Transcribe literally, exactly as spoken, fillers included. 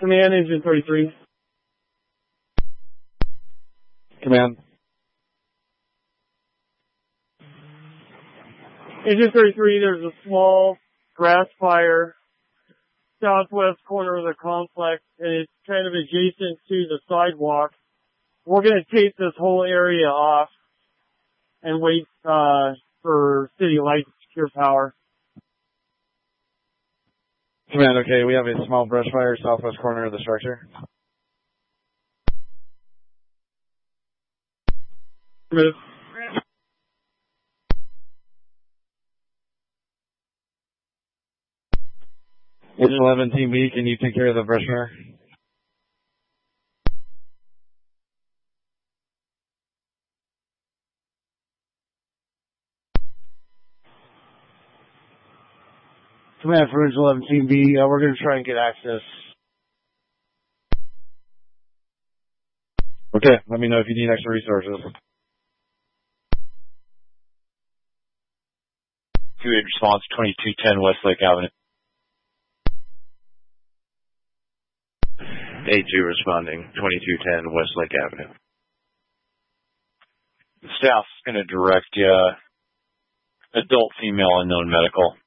Command, Engine thirty-three. Command. Engine thirty-three, there's a small grass fire southwest corner of the complex, and it's kind of adjacent to the sidewalk. We're going to tape this whole area off and wait uh, for city light to secure power. Command, okay, we have a small brush fire southwest corner of the structure. Move. Engine eleven, Team B, can you take care of the brush fire? Command for Engine eleven, Team B, uh, we're going to try and get access. Okay, let me know if you need extra resources. two eight response, twenty-two ten Westlake Avenue. A two responding, twenty-two ten Westlake Avenue. The staff's going to direct you, adult female unknown medical.